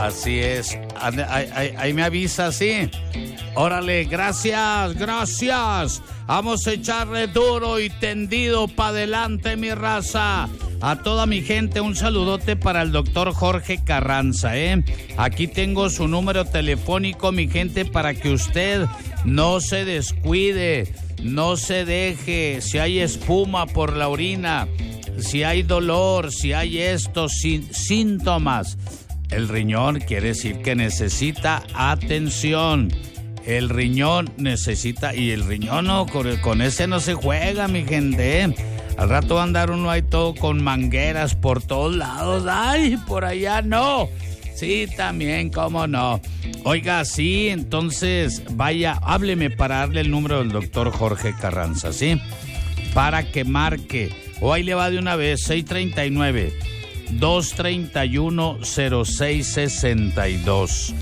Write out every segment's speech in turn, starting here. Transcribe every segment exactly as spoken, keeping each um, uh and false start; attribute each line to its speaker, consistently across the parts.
Speaker 1: Así es. Ahí, ahí, ahí me avisa, ¿sí? Órale, gracias, gracias. Vamos a echarle duro y tendido para adelante, mi raza. A toda mi gente, un saludote para el doctor Jorge Carranza, ¿eh? Aquí tengo su número telefónico, mi gente, para que usted no se descuide, no se deje. Si hay espuma por la orina, si hay dolor, si hay estos sí, síntomas, el riñón quiere decir que necesita atención. El riñón necesita, y el riñón no, con, con ese no se juega, mi gente, ¿eh? Al rato va a andar uno ahí todo con mangueras por todos lados. ¡Ay, por allá no! Sí, también, cómo no. Oiga, sí, entonces, vaya, hábleme para darle el número del doctor Jorge Carranza, ¿sí? Para que marque. O ahí le va de una vez, seis treinta y nueve, dos treinta y uno, cero seis sesenta y dos.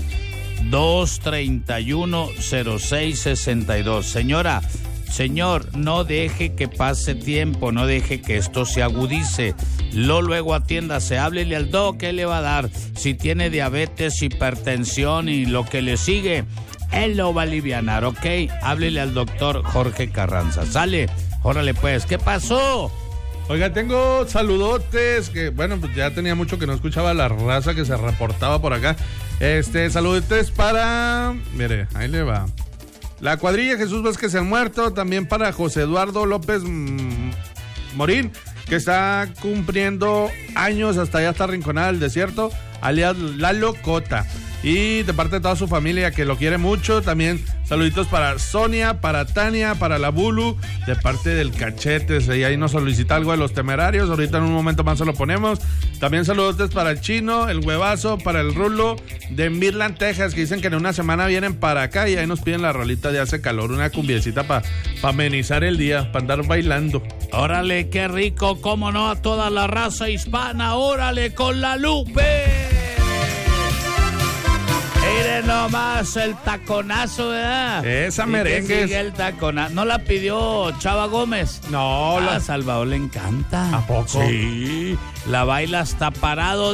Speaker 1: dos treinta y uno, cero seis sesenta y dos. Señora, señor, no deje que pase tiempo, no deje que esto se agudice. Lo luego atiéndase, háblele al doc, ¿qué le va a dar? Si tiene diabetes, hipertensión y lo que le sigue, él lo va a alivianar, ¿ok? Háblele al doctor Jorge Carranza. Sale, órale pues, ¿qué pasó?
Speaker 2: Oiga, tengo saludotes, que bueno, pues ya tenía mucho que no escuchaba la raza que se reportaba por acá. Este, saludotes para, mire, ahí le va. La cuadrilla Jesús Vázquez el Muerto, también para José Eduardo López mmm, Morín, que está cumpliendo años hasta allá hasta Rinconada del Desierto, alias Lalo Cota. Y de parte de toda su familia que lo quiere mucho, también saluditos para Sonia, para Tania, para la Bulu, de parte del Cachetes, y ahí nos solicita algo de los Temerarios, ahorita en un momento más se lo ponemos. También saluditos para el Chino, el Huevazo, para el Rulo, de Midland, Texas, que dicen que en una semana vienen para acá y ahí nos piden la rolita de Hace Calor, una cumbiecita para pa amenizar el día, para andar bailando.
Speaker 1: Órale, qué rico, cómo no, a toda la raza hispana, órale con la Lupe. Miren nomás el taconazo, ¿verdad?
Speaker 2: Esa merengue.
Speaker 1: Sigue el taconazo. ¿No la pidió Chava Gómez?
Speaker 2: No.
Speaker 1: Ah,
Speaker 2: la...
Speaker 1: a Salvador le encanta.
Speaker 2: ¿A poco?
Speaker 1: Sí. La baila hasta parado.